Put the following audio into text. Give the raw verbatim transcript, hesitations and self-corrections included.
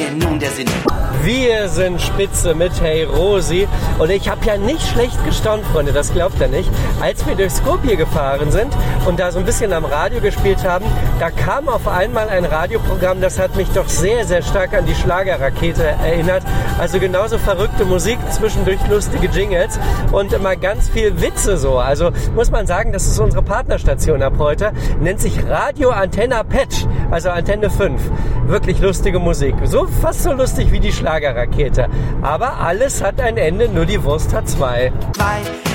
mir nun der Sinn. Wir sind spitze mit Hey Rosi und ich habe ja nicht schlecht gestaunt, Freunde, das glaubt ihr nicht. Als wir durch Skopje gefahren sind und da so ein bisschen am Radio gespielt haben, da kam auf einmal ein Radioprogramm, das hat mich doch sehr, sehr stark an die Schlagerrakete erinnert. Also genauso verrückte Musik, zwischendurch lustige Jingles und immer ganz viel Witze so. Also muss man sagen, das ist unsere Partnerstation ab heute. Nennt sich Radio Antenna Patch, also Antenne fünf. Wirklich lustige Musik. So fast so lustig wie die Schlagerrakete. Aber alles hat ein Ende, nur die Wurst hat zwei. Zwei.